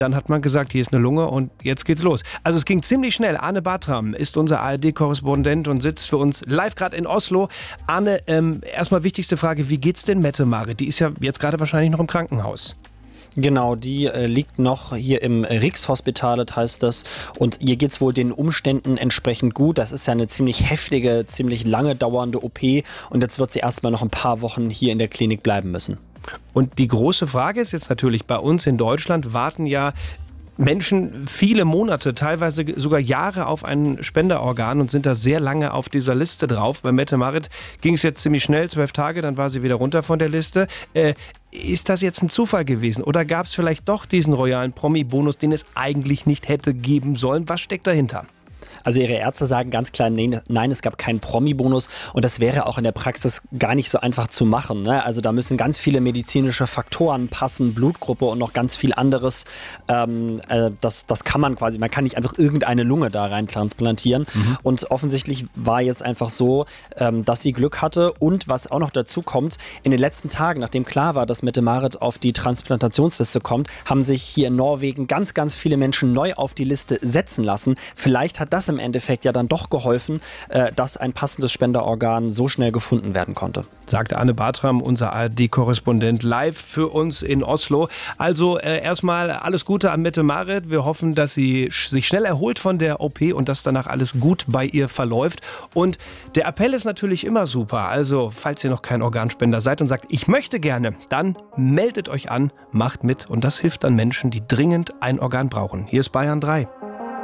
Dann hat man gesagt, hier ist eine Lunge und jetzt geht's los. Also es ging ziemlich schnell. Arne Bartram ist unser ARD-Korrespondent und sitzt für uns live gerade in Oslo. Arne, erstmal wichtigste Frage, wie geht's denn Mette-Marit? Die ist ja jetzt gerade wahrscheinlich noch im Krankenhaus. Genau, die liegt noch hier im Rikshospitalet, heißt das. Und ihr geht's wohl den Umständen entsprechend gut. Das ist ja eine ziemlich heftige, ziemlich lange dauernde OP. Und jetzt wird sie erstmal noch ein paar Wochen hier in der Klinik bleiben müssen. Und die große Frage ist jetzt natürlich, bei uns in Deutschland warten ja Menschen viele Monate, teilweise sogar Jahre auf ein Spenderorgan und sind da sehr lange auf dieser Liste drauf. Bei Mette-Marit ging es jetzt ziemlich schnell, 12 Tage, dann war sie wieder runter von der Liste. Ist das jetzt ein Zufall gewesen oder gab es vielleicht doch diesen royalen Promi-Bonus, den es eigentlich nicht hätte geben sollen? Was steckt dahinter? Also ihre Ärzte sagen ganz klar, nein, es gab keinen Promi-Bonus und das wäre auch in der Praxis gar nicht so einfach zu machen. Ne? Also da müssen ganz viele medizinische Faktoren passen, Blutgruppe und noch ganz viel anderes. Das kann man quasi, man kann nicht einfach irgendeine Lunge da rein transplantieren. Und offensichtlich war jetzt einfach so, dass sie Glück hatte und was auch noch dazu kommt, in den letzten Tagen, nachdem klar war, dass Mette-Marit auf die Transplantationsliste kommt, haben sich hier in Norwegen ganz, ganz viele Menschen neu auf die Liste setzen lassen. Vielleicht hat das im Endeffekt ja dann doch geholfen, dass ein passendes Spenderorgan so schnell gefunden werden konnte. Sagte Arne Bartram, unser ARD-Korrespondent, live für uns in Oslo. Also erstmal alles Gute an Mette-Marit. Wir hoffen, dass sie sich schnell erholt von der OP und dass danach alles gut bei ihr verläuft. Und der Appell ist natürlich immer super. Also falls ihr noch kein Organspender seid und sagt, ich möchte gerne, dann meldet euch an, macht mit. Und das hilft dann Menschen, die dringend ein Organ brauchen. Hier ist Bayern 3.